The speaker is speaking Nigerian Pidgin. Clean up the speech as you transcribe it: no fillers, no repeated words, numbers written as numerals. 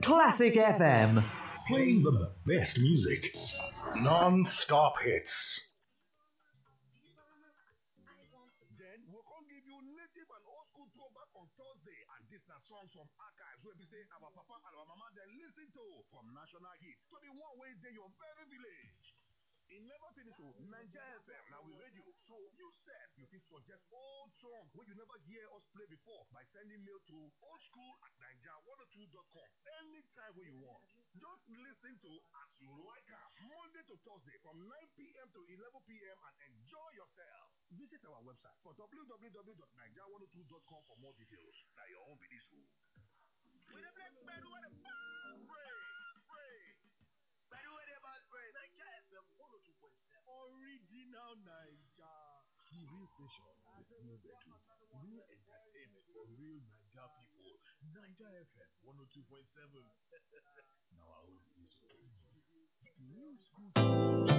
Classic FM. Playing the best music. Non-stop hits. Then we'll come give you native and old school throwback on Thursday. And this na songs from archives where we say our papa and our mama then listen to from national hits to the one way they your very village. It never finish so Niger FM now we radio. So you said you fit suggest old song where you never hear us play before by sending mail to oldschool@naija102.com anytime where you want. Just listen to as you like am Monday to Thursday from 9 p.m. to 11 p.m. and enjoy yourselves. Visit our website for www.naija102.com for more details. Now your own be this one. We the black man with the bomb break. Naija FM 102.7. Original Naija. The real station with real bedroom. Real entertainment for real Naija people. Naija FM 102.7. Now I own this one. New school.